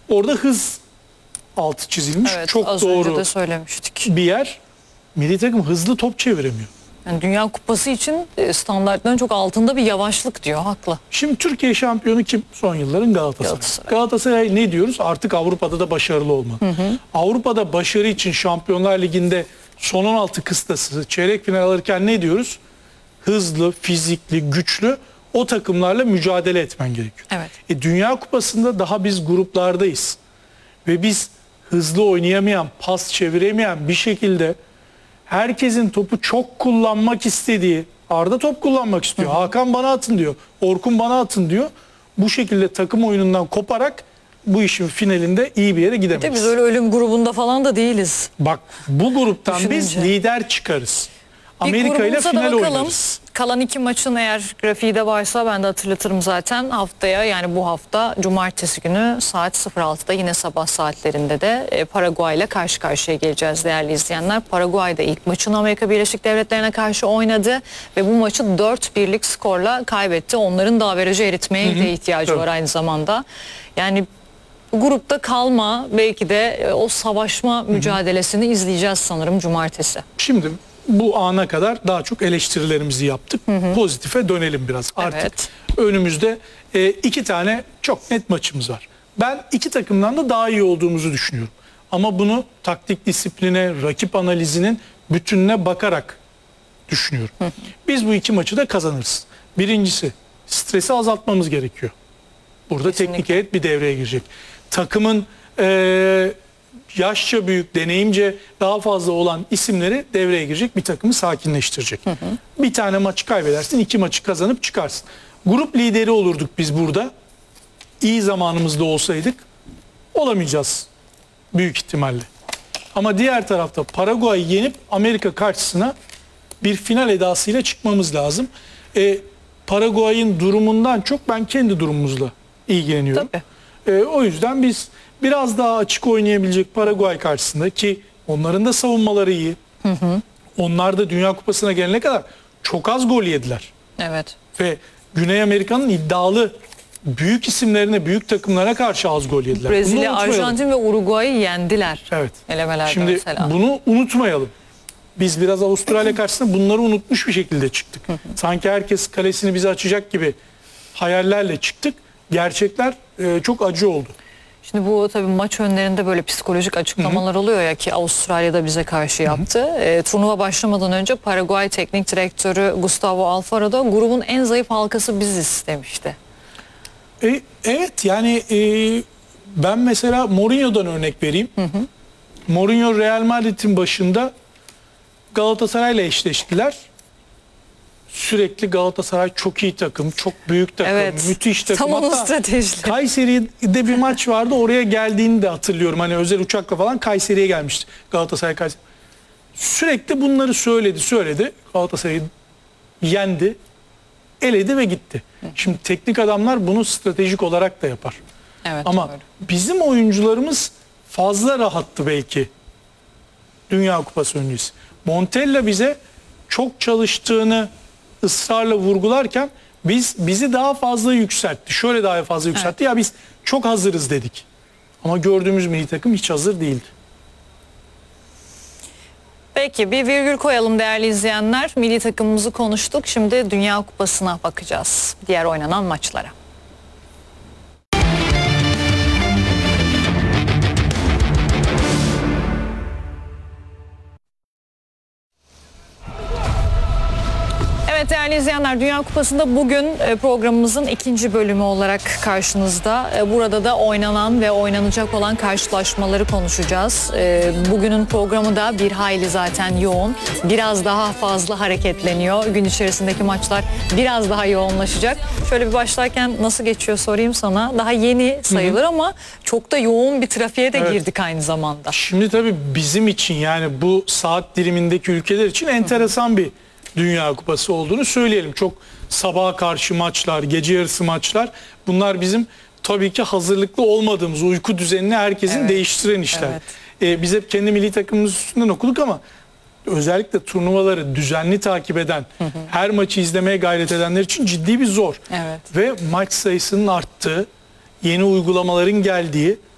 Orada hız altı çizilmiş. Evet, Çok az doğru önce de söylemiştik. bir yer. Milli takım hızlı top çeviremiyor. Yani Dünya Kupası için standartların çok altında bir yavaşlık diyor, haklı. Şimdi Türkiye şampiyonu kim? Son yılların Galatasaray. Galatasaray ne diyoruz? Artık Avrupa'da da başarılı olma. Avrupa'da başarı için Şampiyonlar Ligi'nde son 16 kıstası çeyrek final alırken ne diyoruz? Hızlı, fizikli, güçlü o takımlarla mücadele etmen gerekiyor. Evet. Dünya Kupası'nda daha biz gruplardayız. Ve biz hızlı oynayamayan, pas çeviremeyen bir şekilde herkesin topu çok kullanmak istediği, Arda top kullanmak istiyor, Hakan bana atın diyor, Orkun bana atın diyor. Bu şekilde takım oyunundan koparak bu işin finalinde iyi bir yere gidemeyiz. Biz öyle ölüm grubunda falan da değiliz. Bak bu gruptan biz Düşününce. lider çıkarız. Bir Amerika ile grubumuza da final bakalım. oynarız. Kalan 2 maçın eğer grafiği de varsa ben de hatırlatırım zaten. Haftaya, yani bu hafta cumartesi günü saat 06'da yine sabah saatlerinde de Paraguay ile karşı karşıya geleceğiz değerli izleyenler. Paraguay da ilk maçını Amerika Birleşik Devletleri'ne karşı oynadı ve bu maçı 4-1'lik skorla kaybetti. Onların da averajı eritmeye de ihtiyacı var aynı zamanda. Yani bu grupta kalma, belki de o savaşma mücadelesini izleyeceğiz sanırım cumartesi. Şimdi bu ana kadar daha çok eleştirilerimizi yaptık. Pozitife dönelim biraz. Artık Evet. önümüzde 2 tane çok net maçımız var. Ben iki takımdan da daha iyi olduğumuzu düşünüyorum. Ama bunu taktik disipline, rakip analizinin bütününe bakarak düşünüyorum. Biz bu 2 maçı da kazanırız. Birincisi, stresi azaltmamız gerekiyor. Burada Kesinlikle. teknik heyet bir devreye girecek. Takımın yaşça büyük, deneyimce daha fazla olan isimleri devreye girecek, bir takımı sakinleştirecek. Bir tane maç kaybedersin, 2 maçı kazanıp çıkarsın. Grup lideri olurduk biz burada. İyi zamanımızda olsaydık olamayacağız büyük ihtimalle. Ama diğer tarafta Paraguay'ı yenip Amerika karşısına bir final edasıyla çıkmamız lazım. Paraguay'ın durumundan çok ben kendi durumumuzla ilgileniyorum. O yüzden biz biraz daha açık oynayabilecek Paraguay karşısında, ki onların da savunmaları iyi. Onlar da Dünya Kupası'na gelene kadar çok az gol yediler. Evet. Ve Güney Amerika'nın iddialı büyük isimlerine, büyük takımlara karşı az gol yediler. Brezilya, Arjantin ve Uruguay'ı yendiler. Evet. Elemelerde Şimdi mesela. bunu unutmayalım. Biz biraz Avustralya karşısında bunları unutmuş bir şekilde çıktık. Sanki herkes kalesini bize açacak gibi hayallerle çıktık. Gerçekler çok acı oldu. Şimdi bu tabii maç önlerinde böyle psikolojik açıklamalar oluyor ya, ki Avustralya'da bize karşı yaptı. Turnuva başlamadan önce Paraguay Teknik Direktörü Gustavo Alfaro da grubun en zayıf halkası biziz demişti. Evet, yani ben mesela Mourinho'dan örnek vereyim. Mourinho Real Madrid'in başında Galatasaray'la eşleştiler. Sürekli Galatasaray çok iyi takım, çok büyük takım, Evet, müthiş takım. tam onun Hatta stratejileri. Kayseri'de bir maç vardı, oraya geldiğini de hatırlıyorum. Hani özel uçakla falan Kayseri'ye gelmişti Galatasaray. Sürekli bunları söyledi. Galatasaray'ı yendi, eledi ve gitti. Şimdi teknik adamlar bunu stratejik olarak da yapar. Evet, Ama doğru. bizim oyuncularımız fazla rahattı belki Dünya Kupası öncesi. Montella bize çok çalıştığını ısrarla vurgularken bizi daha fazla yükseltti. Şöyle daha fazla yükseltti. Evet. Ya biz çok hazırız dedik. Ama gördüğümüz milli takım hiç hazır değildi. Peki bir virgül koyalım değerli izleyenler. Milli takımımızı konuştuk. Şimdi Dünya Kupası'na bakacağız. Diğer oynanan maçlara. Evet değerli izleyenler, Dünya Kupası'nda bugün programımızın ikinci bölümü olarak karşınızda. Burada da oynanan ve oynanacak olan karşılaşmaları konuşacağız. Bugünün programı da bir hayli zaten yoğun. Biraz daha fazla hareketleniyor. Gün içerisindeki maçlar biraz daha yoğunlaşacak. Şöyle bir başlarken nasıl geçiyor sorayım sana. Daha yeni sayılır ama çok da yoğun bir trafiğe de girdik aynı zamanda. Şimdi tabii bizim için, yani bu saat dilimindeki ülkeler için enteresan bir Dünya Kupası olduğunu söyleyelim. Çok sabaha karşı maçlar, gece yarısı maçlar, bunlar bizim tabii ki hazırlıklı olmadığımız uyku düzenini herkesin değiştiren işler. Biz hep kendi milli takımımız üstünden okuduk ama özellikle turnuvaları düzenli takip eden, her maçı izlemeye gayret edenler için ciddi bir zor. Evet. Ve maç sayısının arttığı, yeni uygulamaların geldiği